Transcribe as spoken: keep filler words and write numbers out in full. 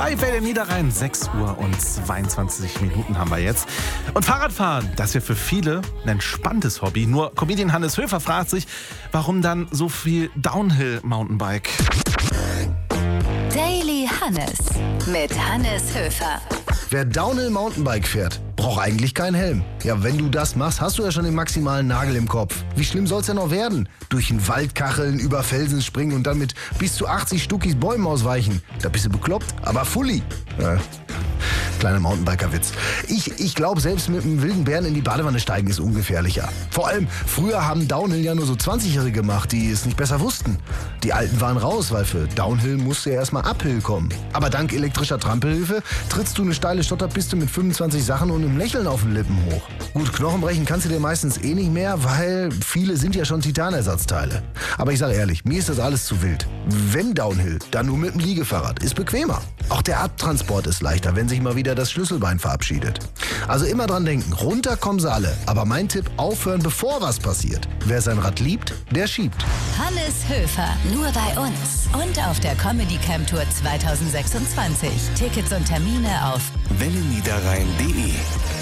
bei Welle Niederrhein. sechs Uhr und zweiundzwanzig Minuten haben wir jetzt. Und Fahrradfahren, das ist ja für viele ein entspanntes Hobby. Nur Comedian Hannes Höfer fragt sich, warum dann so viel Downhill-Mountainbike? Daily Hannes mit Hannes Höfer. Wer Downhill Mountainbike fährt, braucht eigentlich keinen Helm. Ja, wenn du das machst, hast du ja schon den maximalen Nagel im Kopf. Wie schlimm soll's denn noch werden? Durch den Wald kacheln, über Felsen springen und dann mit bis zu achtzig Stuckis Bäumen ausweichen. Da bist du bekloppt, aber fully. Ja. Kleiner Mountainbiker-Witz. Ich, ich glaube, selbst mit einem wilden Bären in die Badewanne steigen ist ungefährlicher. Vor allem, früher haben Downhill ja nur so zwanzigjährige gemacht, die es nicht besser wussten. Die Alten waren raus, weil für Downhill musste ja erstmal Uphill kommen. Aber dank elektrischer Trampelhilfe trittst du eine steile Stotterpiste mit fünfundzwanzig Sachen und einem Lächeln auf den Lippen hoch. Gut, Knochenbrechen kannst du dir meistens eh nicht mehr, weil viele sind ja schon Titanersatzteile. Aber ich sage ehrlich, mir ist das alles zu wild. Wenn Downhill, dann nur mit dem Liegefahrrad. Ist bequemer. Auch der Abtransport ist leichter, wenn sich mal wieder das Schlüsselbein verabschiedet. Also immer dran denken, runter kommen sie alle. Aber mein Tipp, aufhören, bevor was passiert. Wer sein Rad liebt, der schiebt. Hannes Höfer, nur bei uns. Und auf der Comedy Camp Tour zwanzig sechsundzwanzig. Tickets und Termine auf welle niederrhein punkt de